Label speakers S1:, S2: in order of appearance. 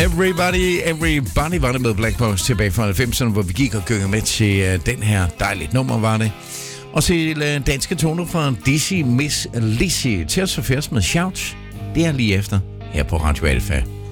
S1: Everybody var det med Black Box tilbage fra 90'erne, hvor vi gik og gyngede med til den her dejligt nummer, var det. Og til danske toner fra Dizzy Miss Lizzy til at så færdes med Shout. Det er lige efter her på Radio Alfa.